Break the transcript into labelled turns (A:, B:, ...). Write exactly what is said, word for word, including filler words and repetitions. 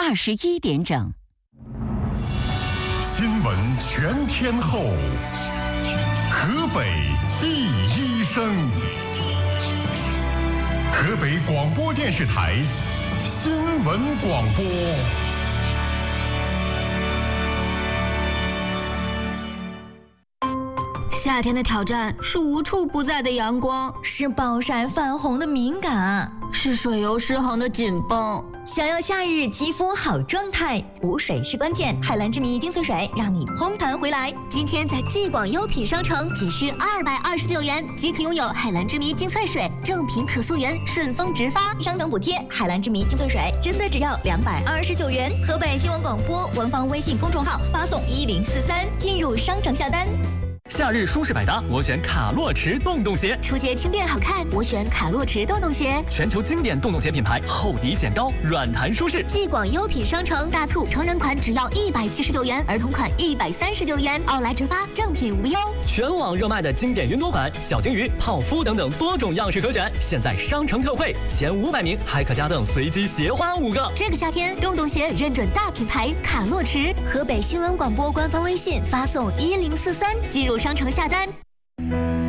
A: 二十一点整。
B: 新闻全天候，河北第一声，河北广播电视台新闻广播。
C: 夏天的挑战是无处不在的阳光，
D: 是暴晒泛红的敏感，
C: 是水油失衡的紧绷。
D: 想要夏日肌肤好状态，补水是关键。海蓝之谜精粹水让你嘭弹回来。
C: 今天在既广优品商城仅需二百二十九元即可拥有海蓝之谜精粹水，正品可溯源，顺丰直发，
D: 商城补贴。海蓝之谜精粹水真的只要两百二十九元。河北新闻广播官方微信公众号发送一零四三进入商城下单。
E: 夏日舒适百搭，我选卡洛驰洞洞鞋；
C: 出街轻便好看，我选卡洛驰洞洞鞋。
E: 全球经典洞洞鞋品牌，厚底显高，软弹舒适。
C: 既广优品商城大促，成人款只要一百七十九元，儿童款一百三十九元，奥莱直发，正品无忧。
E: 全网热卖的经典云朵款、小金鱼、泡芙等等多种样式可选，现在商城特惠，前五百名还可加赠随机鞋花五个。
C: 这个夏天，洞洞鞋认准大品牌卡洛驰。河北新闻广播官方微信发送一零四三进入商城下单。